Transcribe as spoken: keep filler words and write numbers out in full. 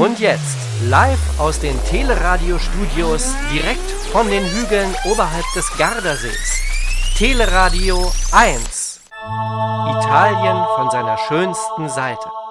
Und jetzt, live aus den Teleradio-Studios, direkt von den Hügeln oberhalb des Gardasees. Teleradio eins. Italien von seiner schönsten Seite.